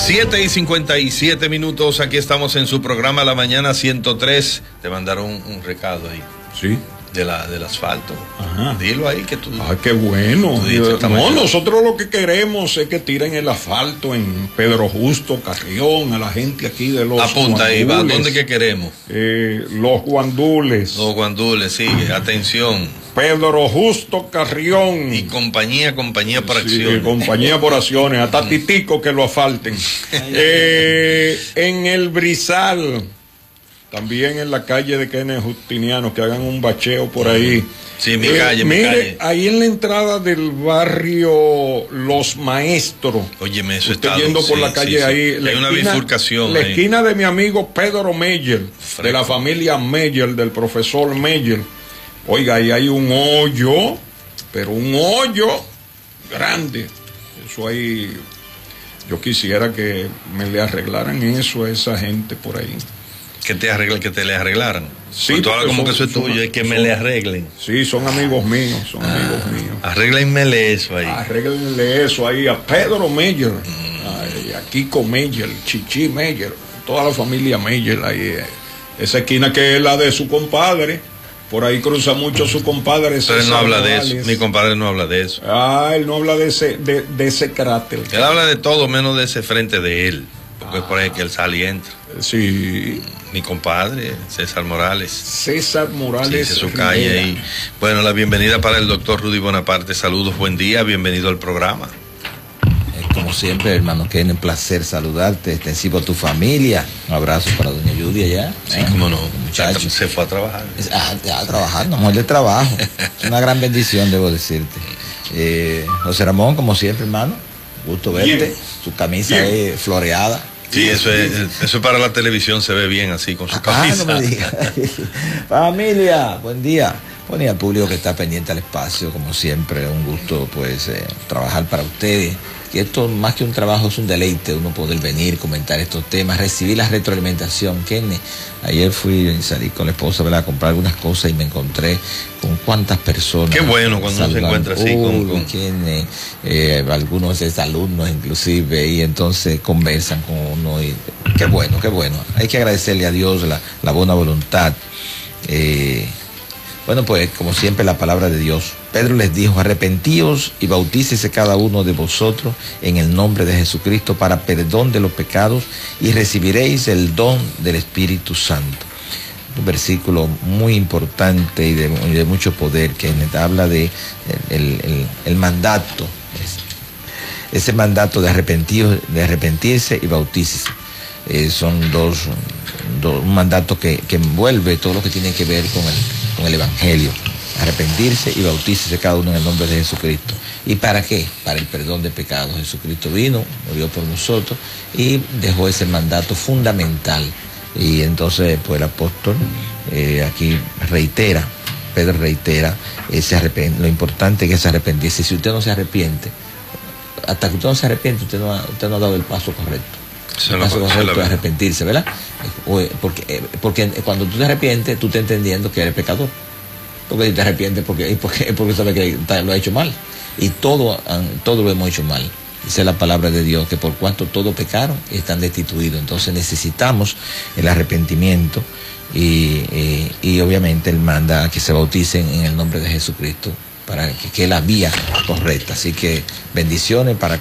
7:57, aquí estamos en su programa La Mañana 103. Te mandaron un recado ahí. Sí. Del asfalto. Ajá. Dilo ahí que tú. Ah, qué bueno. No, nosotros lo que queremos es que tiren el asfalto en Pedro Justo, Carrión, a la gente aquí de los Apunta ahí, va. ¿Dónde que queremos? Los Guandules. Los Guandules, sigue. Atención. Pedro Justo, Carrión. Y compañía por acciones. Compañía por acciones. Hasta Titico que lo asfalten. En el Brizal. También en la calle de Kenneth Justiniano, que hagan un bacheo por ahí. Sí, mi calle. Ahí en la entrada del barrio Los Maestros. Óyeme, eso está yendo por la calle ahí. Hay una bifurcación. La esquina de mi amigo Pedro Meyer, de la familia Meyer, del profesor Meyer. Oiga, ahí hay un hoyo, pero un hoyo grande. Eso ahí, yo quisiera que me le arreglaran eso a esa gente por ahí. Que te le arreglaran. Sí, porque ahora como que eso es tuyo, es que me le arreglen. Sí, son amigos míos, Arréglenmele eso ahí. Arréglenle eso ahí a Pedro Meyer, a Kiko Meyer, Chichi Meyer, toda la familia Meyer ahí. Esa esquina que es la de su compadre, por ahí cruza mucho su compadre. Pero él no habla de eso, mi compadre no habla de eso. Él no habla de ese cráter. Él habla de todo menos de ese frente de él. Porque es por ahí que él sale y entra. Sí. Mi compadre, César Morales. César Morales. Sí, su calle ahí. Bueno, la bienvenida para el doctor Rudy Bonaparte. Saludos, buen día, bienvenido al programa. Como siempre, hermano Ken, un placer saludarte, extensivo a tu familia. Un abrazo para doña Yudia ya. Sí, cómo no. Muchacho. Se fue a trabajar. Ya a trabajar, no, mujer de trabajo. Es una gran bendición, debo decirte. José Ramón, como siempre, hermano, gusto verte. Bien. Tu camisa es floreada. Sí, eso para la televisión se ve bien así con su camisa. No me digas. Familia, buen día. Bueno, y al público que está pendiente al espacio, como siempre, un gusto pues trabajar para ustedes. Y esto más que un trabajo es un deleite, uno poder venir, comentar estos temas, recibir la retroalimentación. Kenny, ayer salí con la esposa, ¿verdad?, a comprar algunas cosas y me encontré con cuántas personas. Qué bueno cuando uno se encuentra así con Kenny, algunos alumnos inclusive, y entonces conversan con uno y qué bueno. Hay que agradecerle a Dios la buena voluntad. Bueno, pues como siempre la palabra de Dios. Pedro les dijo: arrepentíos y bautícese cada uno de vosotros en el nombre de Jesucristo para perdón de los pecados y recibiréis el don del Espíritu Santo. Un versículo muy importante y de mucho poder que habla de el mandato. Ese mandato de arrepentirse y bautícese. Son un mandato que envuelve todo lo que tiene que ver con el Evangelio. Arrepentirse y bautícese cada uno en el nombre de Jesucristo. ¿Y para qué? Para el perdón de pecados. Jesucristo vino, murió por nosotros y dejó ese mandato fundamental. Y entonces pues el apóstol aquí Pedro reitera lo importante que es arrepentirse. Si usted no se arrepiente, hasta que usted no se arrepiente, usted no ha dado el paso correcto. El paso correcto es arrepentirse, ¿verdad? Porque cuando tú te arrepientes, tú estás entendiendo que eres pecador. Porque si te arrepientes, porque sabes que lo has hecho mal. Y todo lo hemos hecho mal. Dice la palabra de Dios que por cuanto todos pecaron, están destituidos. Entonces necesitamos el arrepentimiento y obviamente Él manda a que se bauticen en el nombre de Jesucristo para que es la vía correcta. Así que bendiciones para